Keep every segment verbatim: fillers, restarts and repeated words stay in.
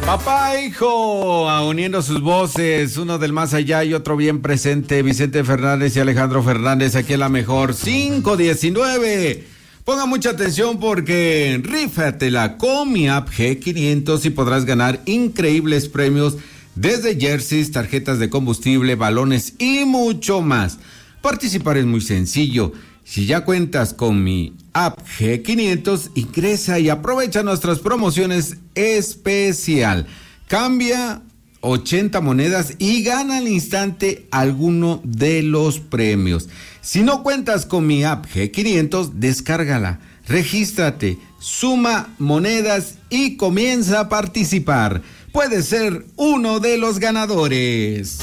Papá e hijo, uniendo sus voces, uno del más allá y otro bien presente, Vicente Fernández y Alejandro Fernández, aquí en la mejor cinco diecinueve. Ponga mucha atención porque rífatela con mi app G quinientos y podrás ganar increíbles premios desde jerseys, tarjetas de combustible, balones y mucho más. Participar es muy sencillo. Si ya cuentas con mi app G quinientos, ingresa y aprovecha nuestras promociones especial. Cambia ochenta monedas y gana al instante alguno de los premios. Si no cuentas con mi app G quinientos, descárgala, regístrate, suma monedas y comienza a participar. Puedes ser uno de los ganadores.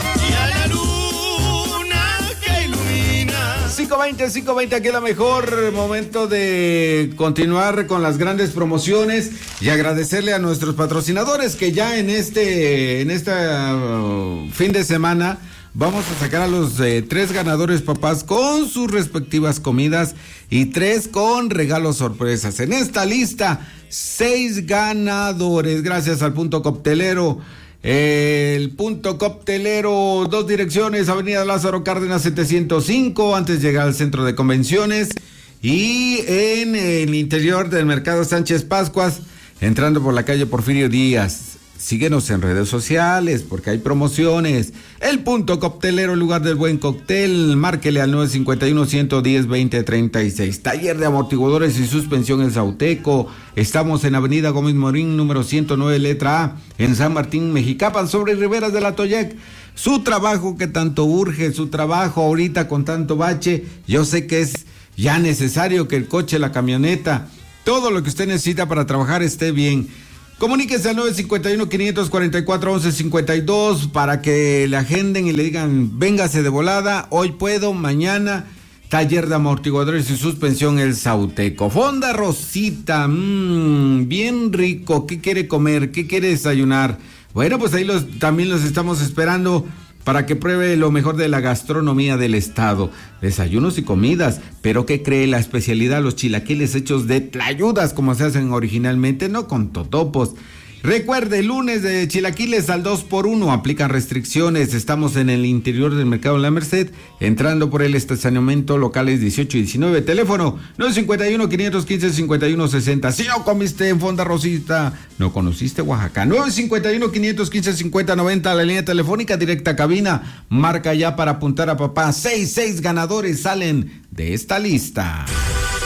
cinco veinte, cinco veinte, aquí es la mejor. Momento de continuar con las grandes promociones y agradecerle a nuestros patrocinadores que ya en este en este uh, fin de semana vamos a sacar a los eh, tres ganadores, papás, con sus respectivas comidas y tres con regalos sorpresas. En esta lista, seis ganadores, gracias al Punto Coctelero. El Punto Coctelero, dos direcciones, Avenida Lázaro Cárdenas setecientos cinco, antes de llegar al centro de convenciones, y en el interior del Mercado Sánchez Pascuas, entrando por la calle Porfirio Díaz. Síguenos en redes sociales porque hay promociones. El Punto Coctelero, el lugar del buen cóctel. Márquele al nueve cinco uno, uno uno cero, veinte treinta y seis. Taller de amortiguadores y suspensión en Sauteco. Estamos en Avenida Gómez Morín, número ciento nueve, letra A, en San Martín, Mexicapan, sobre Riberas de la Toyec. Su trabajo que tanto urge, su trabajo ahorita con tanto bache, yo sé que es ya necesario que el coche, la camioneta, todo lo que usted necesita para trabajar esté bien. Comuníquese al nueve cinco uno, cinco cuatro cuatro, once cincuenta y dos para que le agenden y le digan, véngase de volada, hoy puedo, mañana. Taller de amortiguadores y suspensión El Sauteco. Fonda Rosita, mmm, bien rico. ¿Qué quiere comer? ¿Qué quiere desayunar? Bueno, pues ahí los, también los estamos esperando para que pruebe lo mejor de la gastronomía del estado. Desayunos y comidas. ¿Pero qué cree? La especialidad, los chilaquiles hechos de tlayudas, como se hacen originalmente, no con totopos. Recuerde, lunes de chilaquiles al dos por uno, aplican restricciones. Estamos en el interior del Mercado La Merced, entrando por el estacionamiento, locales dieciocho y diecinueve, teléfono nueve cinco uno, cinco uno cinco, cinco uno seis cero. Si no comiste en Fonda Rosita, no conociste Oaxaca. nueve cinco uno, cinco uno cinco, cinco cero nueve cero, la línea telefónica directa cabina. Marca ya para apuntar a papá. Seis, seis ganadores salen de esta lista.